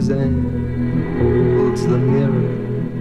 and holds the mirror.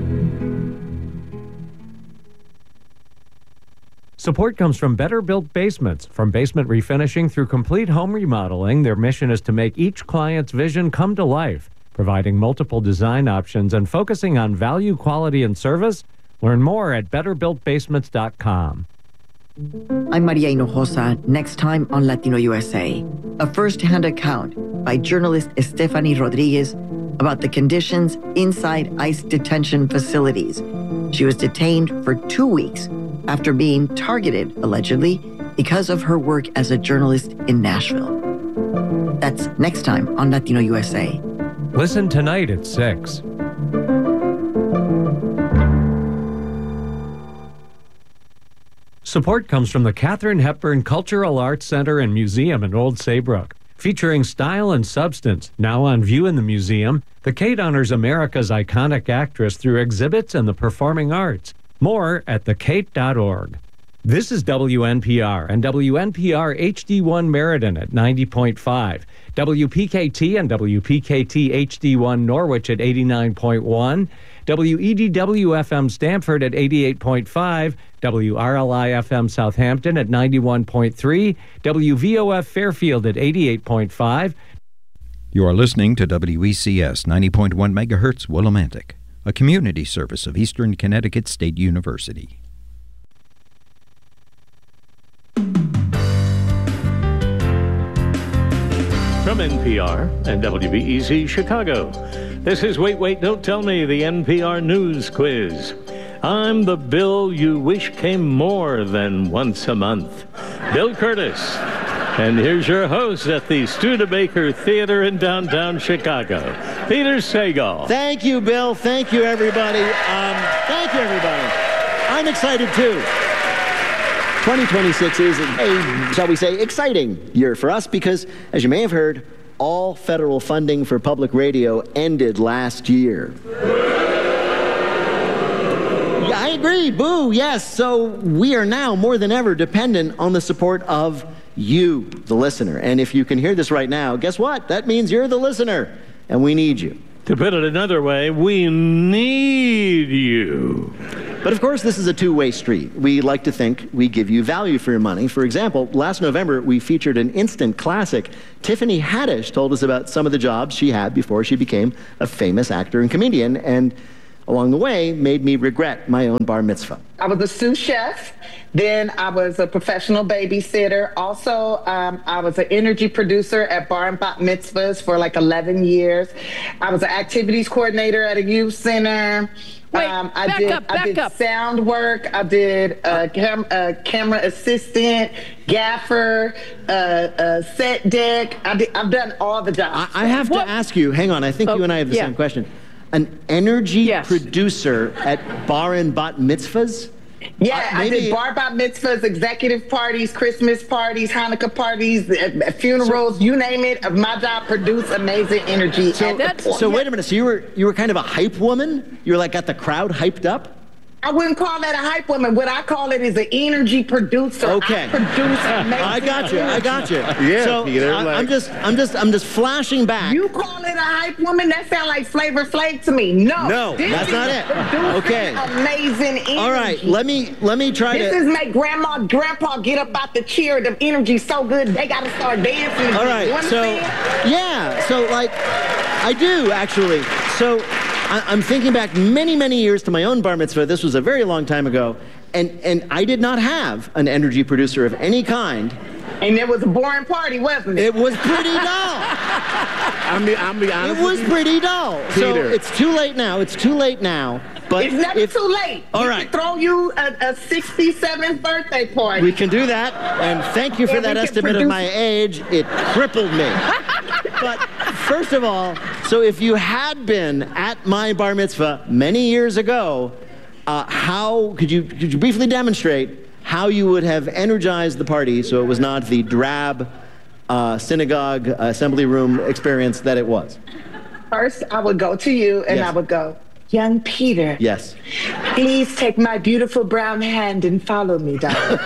Support comes from Better Built Basements. From basement refinishing through complete home remodeling, their mission is to make each client's vision come to life, providing multiple design options and focusing on value, quality, and service. Learn more at betterbuiltbasements.com. I'm Maria Hinojosa, next time on Latino USA. A first-hand account by journalist Estefany Rodriguez about the conditions inside ICE detention facilities. She was detained for 2 weeks after being targeted, allegedly, because of her work as a journalist in Nashville. That's next time on Latino USA. Listen tonight at 6. Support comes from the Katharine Hepburn Cultural Arts Center and Museum in Old Saybrook. Featuring style and substance, now on view in the museum, the Kate honors America's iconic actress through exhibits and the performing arts. More at thekate.org. This is WNPR and WNPR HD1 Meriden at 90.5, WPKT and WPKT HD1 Norwich at 89.1, WEDW-FM Stamford at 88.5, WRLI-FM Southampton at 91.3, WVOF Fairfield at 88.5. You are listening to WECS 90.1 MHz Willimantic, a community service of Eastern Connecticut State University. From NPR and WBEZ Chicago, this is Wait, Don't Tell Me, the NPR News Quiz. I'm the Bill you wish came more than once a month, Bill Curtis. And here's your host at the Studebaker Theater in downtown Chicago, Peter Sagal. Thank you, Bill. Thank you, everybody. Thank you, everybody. I'm excited, too. 2026 is a, shall we say, exciting year for us because, as you may have heard, all federal funding for public radio ended last year. Yeah, I agree. Boo. Yes. So we are now more than ever dependent on the support of you, the listener. And if you can hear this right now, guess what? That means you're the listener, and we need you. To put it another way, we need you. But of course, this is a two-way street. We like to think we give you value for your money. For example, last November, we featured an instant classic. Tiffany Haddish told us about some of the jobs she had before she became a famous actor and comedian, and along the way, made me regret my own bar mitzvah. I was a sous chef. Then I was a professional babysitter. Also, I was an energy producer at bar and bat mitzvahs for like 11 years. I was an activities coordinator at a youth center. I did sound work. I did camera assistant, gaffer, set deck. I've done all the jobs. I have to ask you, hang on, I think you and I have the same question. An energy producer at bar and bat mitzvahs? Yeah, I did bar bat mitzvahs, executive parties, Christmas parties, Hanukkah parties, funerals, you name it. My job produced amazing energy. So wait a minute. So you were kind of a hype woman? You were like got the crowd hyped up? I wouldn't call that a hype woman. What I call it is an energy producer. Okay. I produce amazing I got you. Yeah, so Peter. I'm just flashing back. You call it a hype woman? That sounds like Flavor Flav to me. No, that's not it. Okay. Amazing energy. All right, let me try This is make grandma, grandpa get up out the chair. The energy so good they gotta start dancing. All right, so like I do actually. So I'm thinking back many, many years to my own bar mitzvah. This was a very long time ago. And I did not have an energy producer of any kind. And it was a boring party, wasn't it? It was pretty dull. I'm be honest. It was pretty dull. Peter. So it's too late now. It's too late now. But it's never too late. All we right. can throw you a 67th birthday party. We can do that. And thank you for that estimate of my age. It crippled me. But first of all, so if you had been at my bar mitzvah many years ago, how could you briefly demonstrate how you would have energized the party so it was not the drab synagogue assembly room experience that it was? First, I would go to you and I would go, young Peter. Yes. Please take my beautiful brown hand and follow me, darling.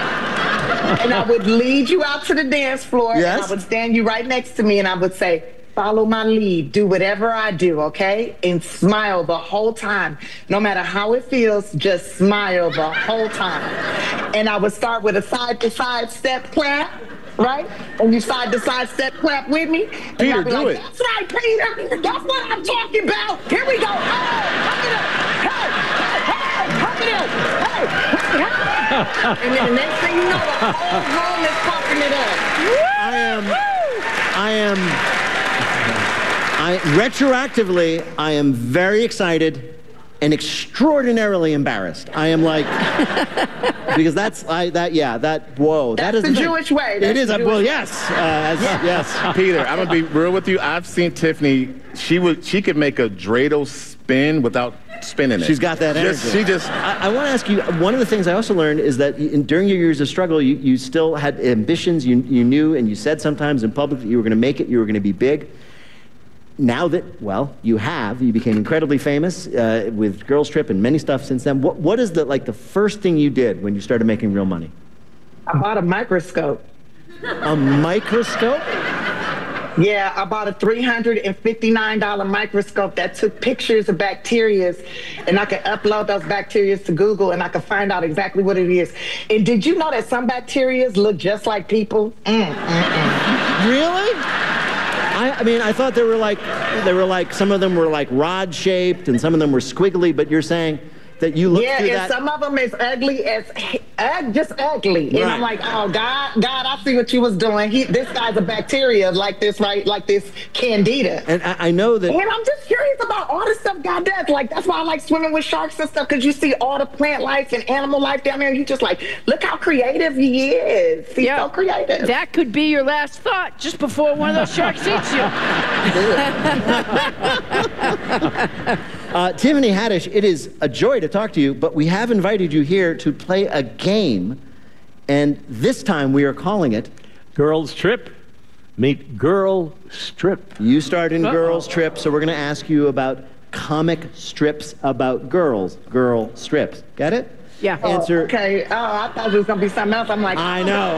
And I would lead you out to the dance floor, and I would stand you right next to me, and I would say, follow my lead, do whatever I do, okay? And smile the whole time. No matter how it feels, just smile the whole time. And I would start with a side-to-side step clap, right? And you side-to-side step clap with me. Peter, do like, it. That's right, Peter. That's what I'm talking about. Here we go. And then the next thing you know, the whole room is pumping it up. Retroactively, I am very excited and extraordinarily embarrassed. I am like, because whoa. That's the Jewish way. It is, well, yes. Yes. Peter, I'm gonna be real with you. I've seen Tiffany. She could make a dreidel spin without spinning it. She's got that energy. I want to ask you, one of the things I also learned is that during your years of struggle, you still had ambitions. You knew, and you said sometimes in public that you were going to make it, you were going to be big. Now that, well, you became incredibly famous with Girls Trip and many stuff since then. What is the first thing you did when you started making real money? I bought a microscope. A microscope? Yeah, I bought a $359 microscope that took pictures of bacteria, and I could upload those bacteria to Google, and I could find out exactly what it is. And did you know that some bacteria look just like people? Really? I mean, I thought they were like some of them were like rod shaped, and some of them were squiggly. But you're saying that you look through that. Yeah, and some of them is ugly as just ugly. Right. And I'm like, oh God, I see what you was doing. This guy's a bacteria like this, right? Like this candida. And I know that. And I'm just curious about all the stuff God does. Like that's why I like swimming with sharks and stuff, because you see all the plant life and animal life down there. And you just like, look how creative he is. He's so creative. That could be your last thought just before one of those sharks eats you. Tiffany Haddish, it is a joy to talk to you, but we have invited you here to play a game, and this time we are calling it Girls Trip. Meet Girl Strip. You starred in Girls Trip, so we're going to ask you about comic strips about girls. Girl strips. Get it? Yeah. Answer. Okay. Oh, I thought it was going to be something else. I'm like, I know.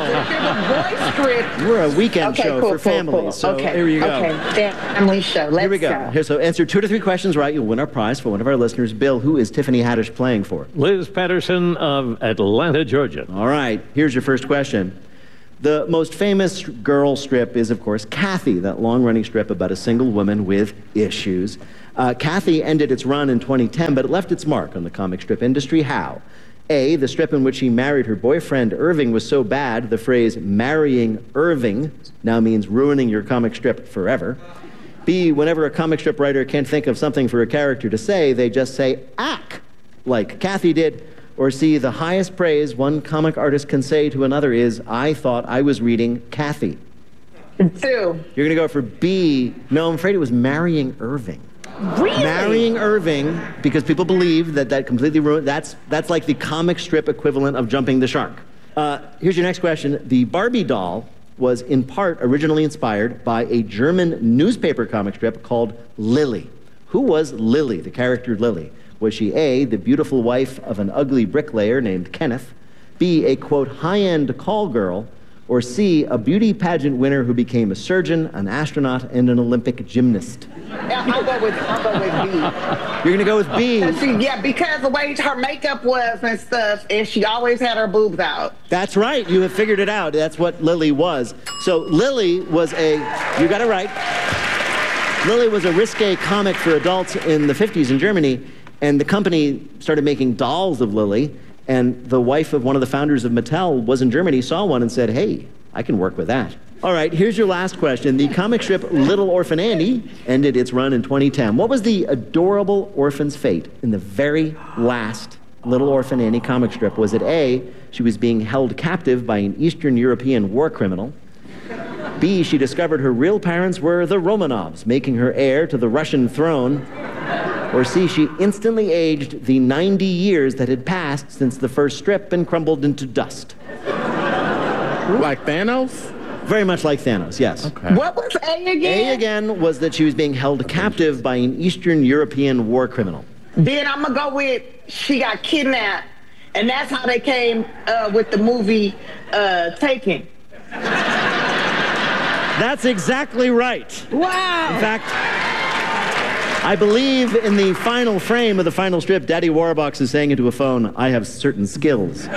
Boy script. We're a weekend show for families. So here you go. Okay, family show. Let's Here we go. Here, so answer 2 to 3 questions right. You'll win our prize for one of our listeners. Bill, who is Tiffany Haddish playing for? Liz Patterson of Atlanta, Georgia. All right. Here's your first question. The most famous girl strip is, of course, Kathy, that long-running strip about a single woman with issues. Kathy ended its run in 2010, but it left its mark on the comic strip industry. How? A, the strip in which she married her boyfriend Irving was so bad, the phrase marrying Irving now means ruining your comic strip forever. B, whenever a comic strip writer can't think of something for a character to say, they just say, ack, like Kathy did. Or C, the highest praise one comic artist can say to another is, I thought I was reading Kathy. 2. You're going to go for B. No, I'm afraid it was marrying Irving. Really? Marrying Irving, because people believe that completely ruined. That's like the comic strip equivalent of jumping the shark. Here's your next question. The Barbie doll was in part originally inspired by a German newspaper comic strip called Lily. Who was Lily, the character Lily? Was she A, the beautiful wife of an ugly bricklayer named Kenneth, B, a, quote, high-end call girl, or C, a beauty pageant winner who became a surgeon, an astronaut, and an Olympic gymnast? I'll go with B. You're going to go with B? Because the way her makeup was and stuff, and she always had her boobs out. That's right. You have figured it out. That's what Lily was. So Lily was you got it right. Lily was a risque comic for adults in the 50s in Germany, and the company started making dolls of Lily, and the wife of one of the founders of Mattel was in Germany, saw one and said, hey, I can work with that. All right, here's your last question. The comic strip Little Orphan Annie ended its run in 2010. What was the adorable orphan's fate in the very last Little Orphan Annie comic strip? Was it A, she was being held captive by an Eastern European war criminal? B, she discovered her real parents were the Romanovs, making her heir to the Russian throne? Or C, she instantly aged the 90 years that had passed since the first strip and crumbled into dust? Like Thanos? Very much like Thanos, yes. Okay. What was A again? A again was that she was being held captive by an Eastern European war criminal. Then I'm going to go with she got kidnapped, and that's how they came with the movie Taken. That's exactly right. Wow. In fact, I believe in the final frame of the final strip, Daddy Warbucks is saying into a phone, I have certain skills.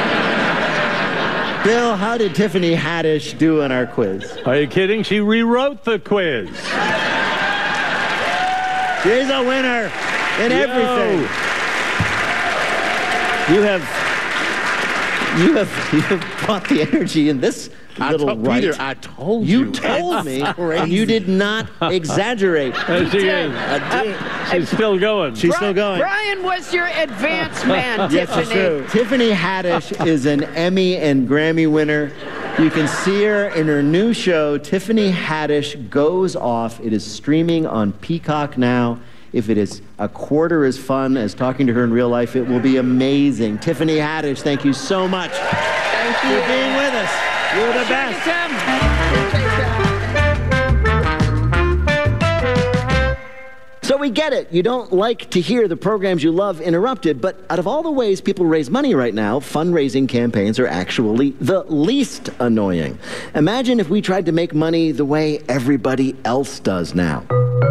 Bill, how did Tiffany Haddish do in our quiz? Are you kidding? She rewrote the quiz. She's a winner in everything. You have brought the energy in this little right. Peter, I told you. You told me, and you did not exaggerate. There she is. She's still going. She's still going. Brian was your advance man, Yes, Tiffany. it's true. Tiffany Haddish is an Emmy and Grammy winner. You can see her in her new show, Tiffany Haddish Goes Off. It is streaming on Peacock now. If it is a quarter as fun as talking to her in real life, it will be amazing. Tiffany Haddish, thank you so much for being with us. You're the best. So we get it. You don't like to hear the programs you love interrupted, but out of all the ways people raise money right now, fundraising campaigns are actually the least annoying. Imagine if we tried to make money the way everybody else does now.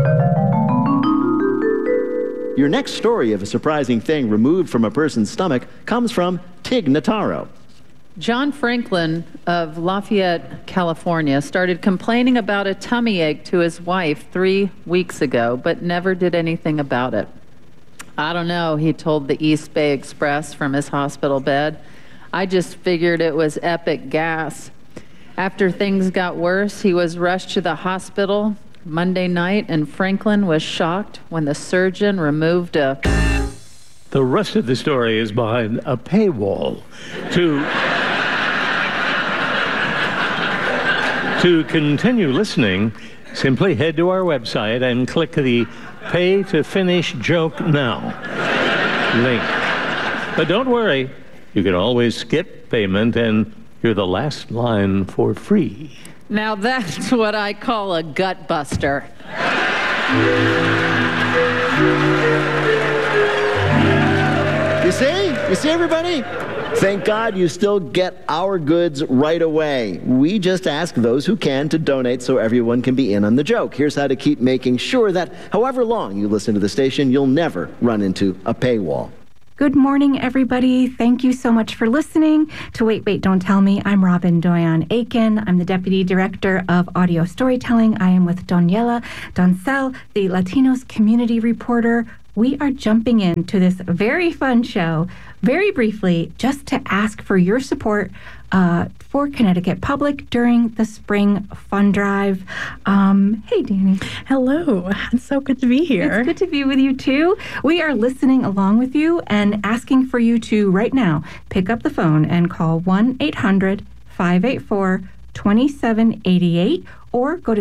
Your next story of a surprising thing removed from a person's stomach comes from Tig Notaro. John Franklin of Lafayette, California, started complaining about a tummy ache to his wife 3 weeks ago, but never did anything about it. I don't know, he told the East Bay Express from his hospital bed. I just figured it was epic gas. After things got worse, he was rushed to the hospital Monday night, and Franklin was shocked when the surgeon removed a... The rest of the story is behind a paywall. To continue listening, simply head to our website and click the Pay to Finish Joke Now link. But don't worry, you can always skip payment and you're the last line for free. Now that's what I call a gut buster. You see everybody? Thank God you still get our goods right away. We just ask those who can to donate so everyone can be in on the joke. Here's how to keep making sure that however long you listen to the station, you'll never run into a paywall. Good morning, everybody. Thank you so much for listening to Wait, Wait, Don't Tell Me. I'm Robin Doyon-Aiken. I'm the Deputy Director of Audio Storytelling. I am with Daniela Doncel, the Latinos Community Reporter. We are jumping into this very fun show, very briefly, just to ask for your support for Connecticut Public during the Spring Fund Drive. Hey, Danny. Hello. It's so good to be here. It's good to be with you, too. We are listening along with you and asking for you to, right now, pick up the phone and call 1-800-584-2788 or go to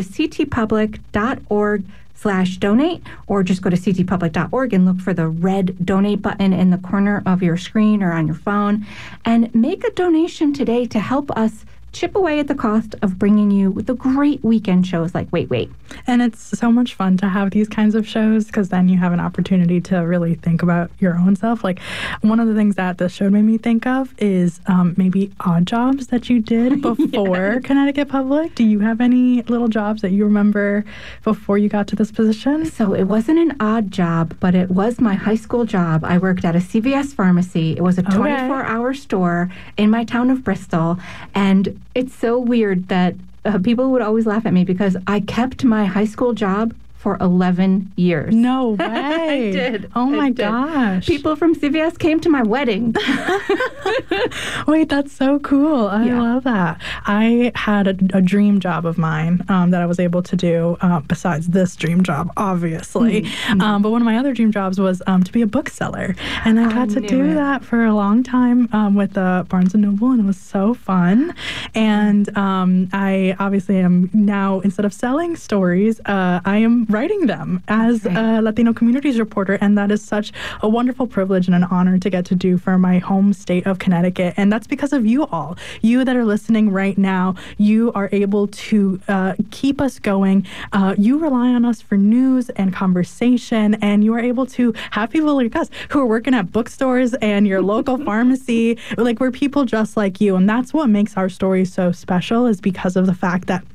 ctpublic.org/donate, or just go to ctpublic.org and look for the red donate button in the corner of your screen or on your phone, and make a donation today to help us chip away at the cost of bringing you the great weekend shows like Wait, Wait. And it's so much fun to have these kinds of shows because then you have an opportunity to really think about your own self. Like, one of the things that this show made me think of is maybe odd jobs that you did before Connecticut Public. Do you have any little jobs that you remember before you got to this position? So it wasn't an odd job, but it was my high school job. I worked at a CVS pharmacy. It was a 24-hour store in my town of Bristol, and it's so weird that people would always laugh at me because I kept my high school job for 11 years. No way. I did. Oh my gosh. People from CVS came to my wedding. Wait, that's so cool. I love that. I had a dream job of mine that I was able to do besides this dream job, obviously. Mm-hmm. But one of my other dream jobs was to be a bookseller. And I got to do that for a long time with Barnes & Noble, and it was so fun. And I obviously am now, instead of selling stories, I am writing them as a Latino communities reporter, and that is such a wonderful privilege and an honor to get to do for my home state of Connecticut. And that's because of you all. You that are listening right now, you are able to keep us going. You rely on us for news and conversation, and you are able to have people like us who are working at bookstores and your local pharmacy. Like, we're people just like you, and that's what makes our story so special, is because of the fact that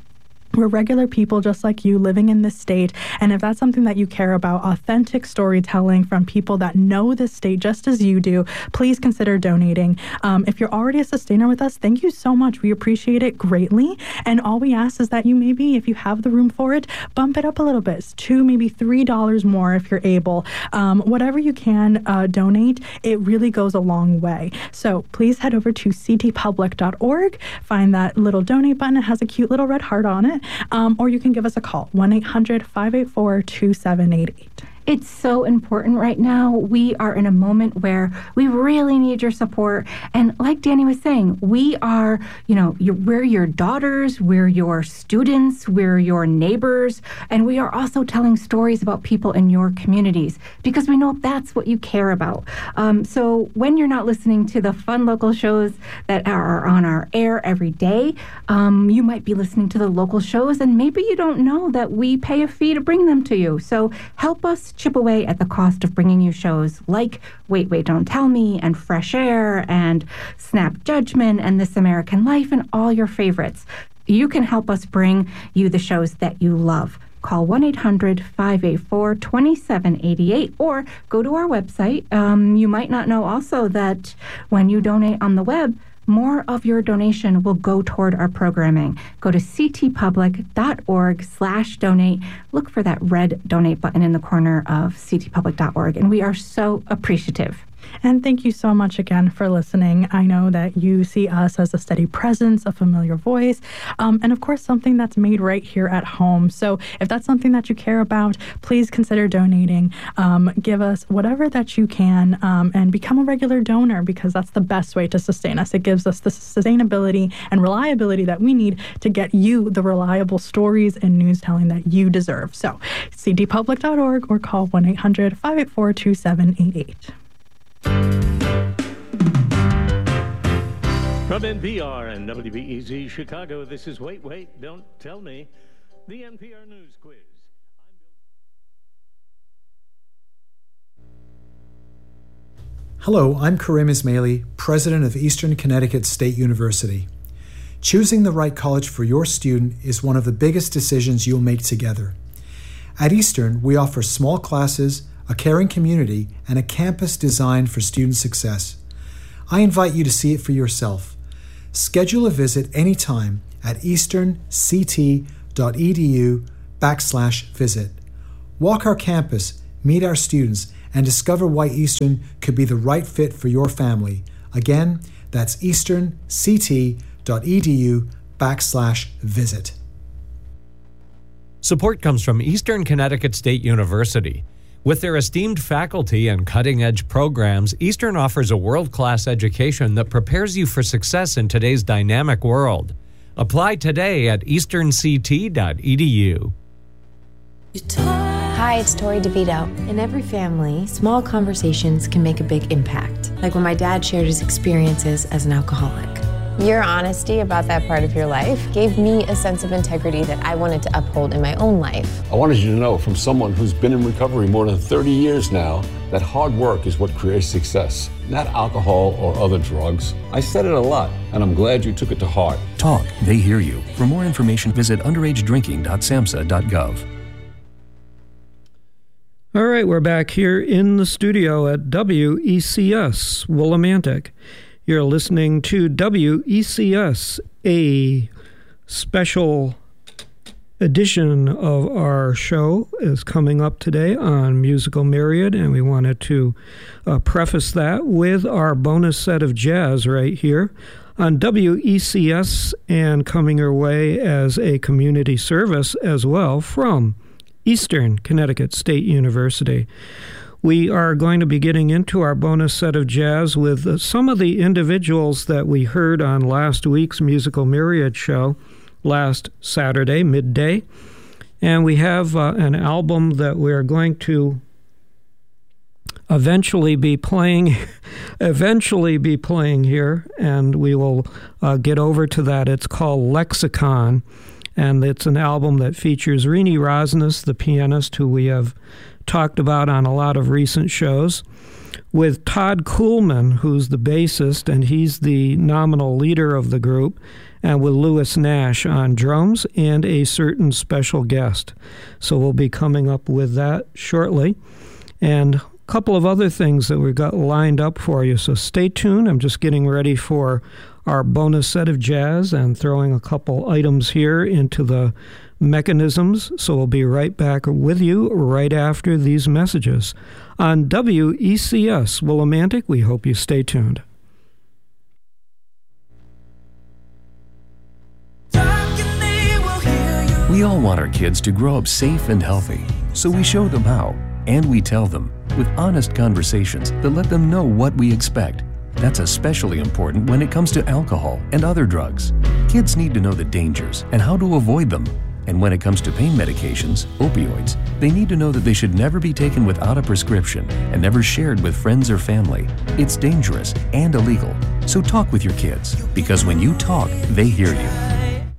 We're regular people just like you living in this state. And if that's something that you care about, authentic storytelling from people that know this state just as you do, please consider donating. If you're already a sustainer with us, thank you so much. We appreciate it greatly. And all we ask is that you maybe, if you have the room for it, bump it up a little bit. It's $2, maybe $3 more if you're able. Whatever you can donate, it really goes a long way. So please head over to ctpublic.org, find that little donate button. It has a cute little red heart on it. Or you can give us a call, 1-800-584-2788. It's so important right now. We are in a moment where we really need your support. And like Danny was saying, we are, we're your daughters, we're your students, we're your neighbors, and we are also telling stories about people in your communities because we know that's what you care about. So when you're not listening to the fun local shows that are on our air every day, you might be listening to the local shows, and maybe you don't know that we pay a fee to bring them to you. So help us chip away at the cost of bringing you shows like Wait, Wait, Don't Tell Me and Fresh Air and Snap Judgment and This American Life and all your favorites. You can help us bring you the shows that you love. Call 1-800-584-2788 or go to our website. You might not know also that when you donate on the web, more of your donation will go toward our programming. Go to ctpublic.org/donate. Look for that red donate button in the corner of ctpublic.org, and we are so appreciative. And thank you so much again for listening. I know that you see us as a steady presence, a familiar voice, and of course, something that's made right here at home. So if that's something that you care about, please consider donating. Give us whatever that you can and become a regular donor because that's the best way to sustain us. It gives us the sustainability and reliability that we need to get you the reliable stories and news telling that you deserve. So ctpublic.org or call 1-800-584-2788. From NPR and WBEZ Chicago, this is Wait, Wait, Don't Tell Me, the NPR News Quiz. Hello, I'm Karim Ismaili, president of Eastern Connecticut State University. Choosing the right college for your student is one of the biggest decisions you'll make together. At Eastern, we offer small classes, a caring community, and a campus designed for student success. I invite you to see it for yourself. Schedule a visit anytime at easternct.edu/visit. Walk our campus, meet our students, and discover why Eastern could be the right fit for your family. Again, that's easternct.edu/visit. Support comes from Eastern Connecticut State University. With their esteemed faculty and cutting-edge programs, Eastern offers a world-class education that prepares you for success in today's dynamic world. Apply today at easternct.edu. Hi, it's Tori DeVito. In every family, small conversations can make a big impact, like when my dad shared his experiences as an alcoholic. Your honesty about that part of your life gave me a sense of integrity that I wanted to uphold in my own life. I wanted you to know from someone who's been in recovery more than 30 years now that hard work is what creates success, not alcohol or other drugs. I said it a lot, and I'm glad you took it to heart. Talk, they hear you. For more information, visit underagedrinking.samhsa.gov. All right, we're back here in the studio at WECS, Willimantic. You're listening to WECS, a special edition of our show is coming up today on Musical Myriad, and we wanted to preface that with our bonus set of jazz right here on WECS and coming your way as a community service as well from Eastern Connecticut State University. We are going to be getting into our bonus set of jazz with some of the individuals that we heard on last week's Musical Myriad show last Saturday, midday. And we have an album that we're going to eventually be playing here, and we will get over to that. It's called Lexicon, and it's an album that features Rini Rosnes, the pianist who we have talked about on a lot of recent shows, with Todd Kuhlman, who's the bassist, and he's the nominal leader of the group, and with Lewis Nash on drums and a certain special guest. So we'll be coming up with that shortly. And a couple of other things that we've got lined up for you, so stay tuned. I'm just getting ready for our bonus set of jazz and throwing a couple items here into the mechanisms. So we'll be right back with you right after these messages. On WECS Willimantic, we hope you stay tuned. We all want our kids to grow up safe and healthy, so we show them how, and we tell them with honest conversations that let them know what we expect. That's especially important when it comes to alcohol and other drugs. Kids need to know the dangers and how to avoid them. And when it comes to pain medications, opioids, they need to know that they should never be taken without a prescription and never shared with friends or family. It's dangerous and illegal. So talk with your kids, because when you talk, they hear you.